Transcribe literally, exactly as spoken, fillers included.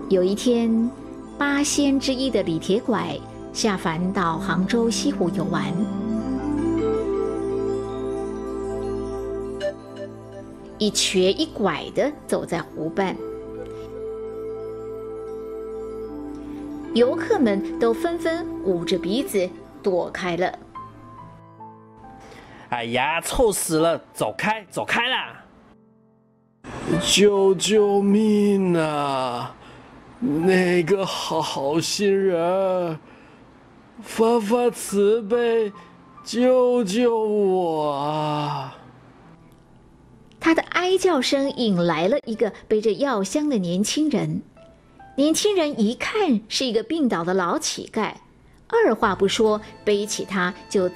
有一天，八仙之一的李铁拐下凡到杭州西湖游玩。一瘸一拐地走在湖畔，游客们都纷纷捂着鼻子躲开了。 哎呀，臭死了！走开，走开啦！ 救救命啊！那个好心人，发发慈悲，救救我啊！ 他的哀叫声引来了一个背着药箱的年轻人。年轻人一看是一个病倒的老乞丐，二话不说，背起他就